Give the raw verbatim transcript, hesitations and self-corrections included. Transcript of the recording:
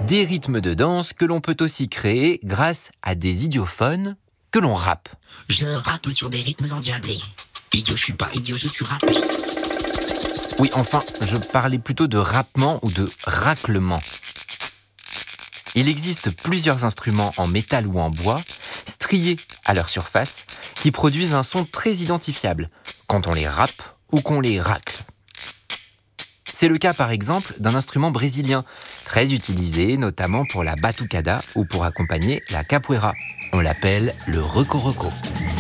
Des rythmes de danse que l'on peut aussi créer grâce à des idiophones que l'on rappe. Je rappe sur des rythmes endiablés. Idiot, je suis pas idiot, je suis rappé. Oui, enfin, je parlais plutôt de rappement ou de raclement. Il existe plusieurs instruments en métal ou en bois, striés à leur surface, qui produisent un son très identifiable quand on les rappe ou qu'on les racle. C'est le cas par exemple d'un instrument brésilien, très utilisé notamment pour la batucada ou pour accompagner la capoeira. On l'appelle le reco-reco.